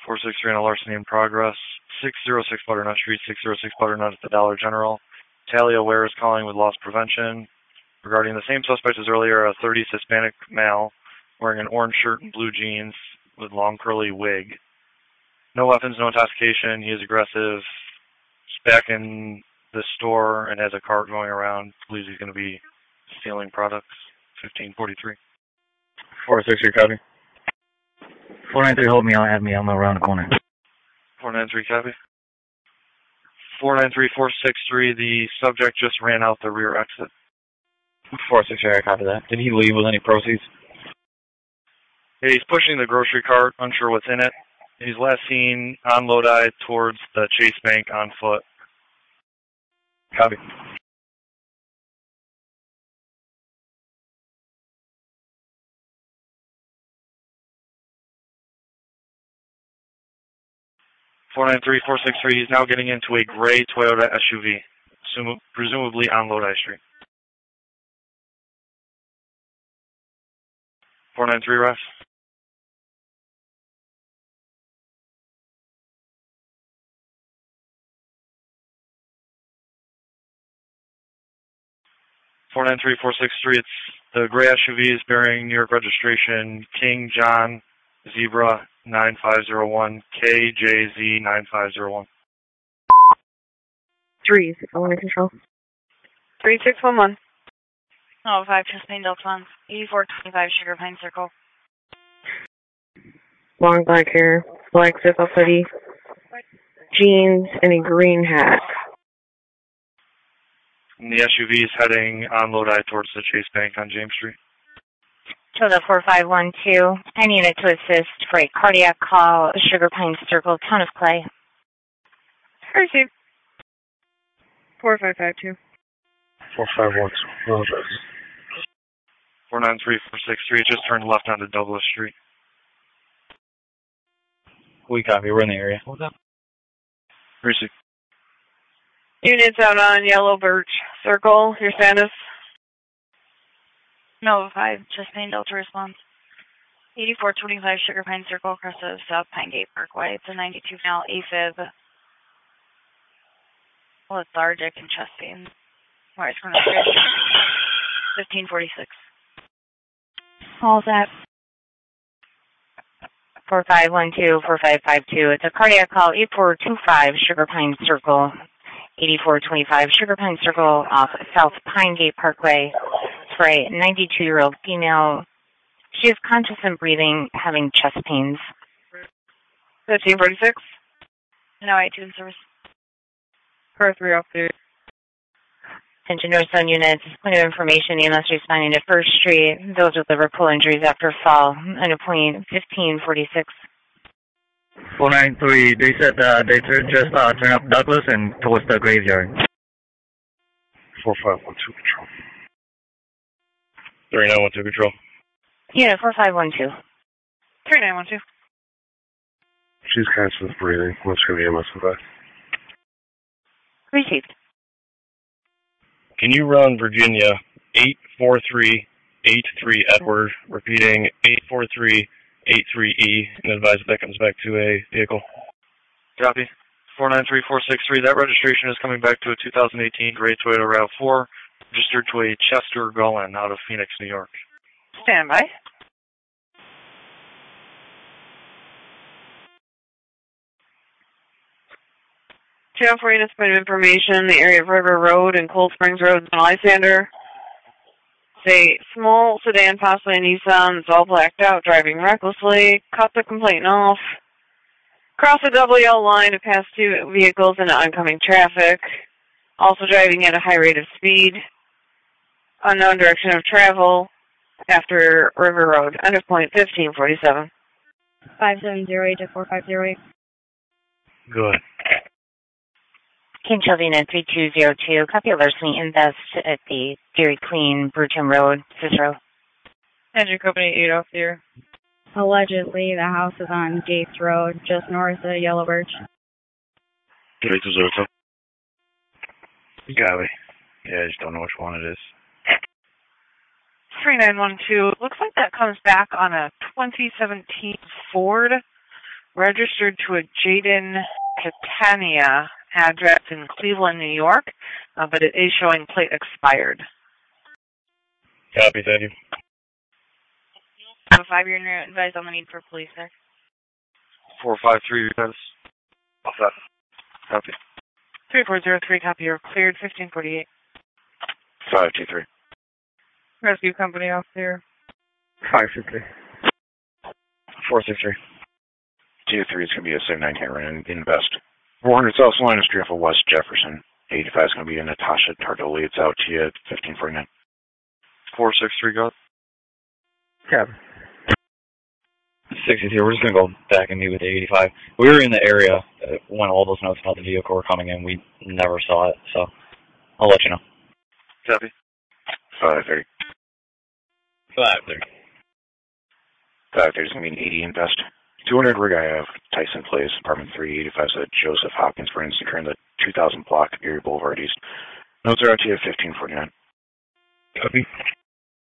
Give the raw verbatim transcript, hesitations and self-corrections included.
four six three on a larceny in progress. six oh six Butternut Street, six oh six Butternut at the Dollar General. Talia Ware is calling with loss prevention. Regarding the same suspect as earlier, a thirties Hispanic male wearing an orange shirt and blue jeans with long curly wig. No weapons, no intoxication. He is aggressive. He's back in the store and has a cart going around. Believes he's going to be stealing products. fifteen forty-three. four six three, copy. four nine three, hold me, I'll add me, I'm around the corner. four nine three, copy. four nine three, four six three, the subject just ran out the rear exit. four six three, I copy that. Did he leave with any proceeds? Yeah, he's pushing the grocery cart, unsure what's in it. He's last seen on Lodi towards the Chase Bank on foot. Copy. four nine three, four six three, he's now getting into a gray Toyota S U V, presumably on Lodi Street. four nine three, ref. four nine three, four six three, it's the gray S U V is bearing New York registration King John Zebra nine five zero one, K J Z nine five zero one. three six one one control. three six one one. Oh, five, Chastain Delta one, eighty-four twenty-five Sugar Pine Circle. Long black hair, black zip-up hoodie, jeans, and a green hat. And the S U V is heading on Lodi towards the Chase Bank on James Street. Toyota four five one two, I need it to assist for a cardiac call, Sugar Pine Circle, Town of Clay. Received. four five five two. four five one two. four nine three, four six three, it just turned left onto Douglas Street. We copy, we're in the area. What's up? Received. Units out on Yellow Birch Circle, your status? Nova five, Chastain Delta response. eighty-four twenty-five Sugar Pine Circle, across the South Pine Gate Parkway. It's a ninety-two mile AFib. Lethargic and chest pain. Alright, it's going to fifteen forty-six. All that. four five one two, four five five two. It's a cardiac call, eight four two five Sugar Pine Circle, eighty-four twenty-five Sugar Pine Circle off South Pine Gate Parkway. It's for a ninety-two-year-old female. She is conscious and breathing, having chest pains. fifteen forty-six. No, eight two in service. Car three off there. Attention North Zone units, point of information, E M S responding to First Street, those with Liverpool injuries after fall, and a point fifteen forty-six. four nine three, they said uh, they tur- just uh, turn up Douglas and towards the graveyard. four five one two, control. three nine one two, control. Yeah, four five one two. three nine one two. She's conscious breathing. What's her E M S with that? Received. Can you run Virginia eight four three eight three Edward, repeating eight four three eight three E, and advise if that comes back to a vehicle? Copy. four nine three four six three, that registration is coming back to a two thousand eighteen gray Toyota RAV four, registered to a Chester Gullen out of Phoenix, New York. Stand by. Channel four units, point of information, the area of River Road and Cold Springs Road in Lysander. It's a small sedan, possibly a Nissan. It's all blacked out, driving recklessly. Cut the complainant off. Cross the double yellow line to pass two vehicles into oncoming traffic. Also driving at a high rate of speed. Unknown direction of travel after River Road. End of point fifteen forty-seven. five seven zero eight to four five zero eight. Good. King Chelvina three two zero two, copy of larceny invest at the Dairy Queen, Bruton Road, Cicero. Engine Company eight off there. Allegedly, the house is on Gates Road, just north of Yellow Birch. three two zero two. You got it. Yeah, I just don't know which one it is. three nine one two. Looks like that comes back on a twenty seventeen Ford registered to a Jaden Catania address in Cleveland, New York, uh, but it is showing plate expired. Copy, thank you. I have a five-year note advised on the need for police, sir. four five three, guys. All set. Copy. three four zero three, copy, you're cleared, fifteen forty-eight. five two three. Rescue company off there. five two three. four six three. two three is going to be a seven nine Cameron Invest. four hundred South Salina Street off of West Jefferson. eighty-five is going to be a Natasha Tardoli. It's out to you at fifteen forty-nine. four six three, go. Cab. sixty-two, we're just going to go back and meet with the eighty-five. We were in the area when all those notes about the vehicle were coming in. We never saw it, so I'll let you know. Copy. five thirty. five thirty. five thirty is going to be an eighty Invest. two hundred Rig Ave, Tyson Place, apartment three eighty-five, so Joseph Hopkins, for instance, in the two thousand block of Erie Boulevard East. Notes are out to you at fifteen forty-nine. Copy.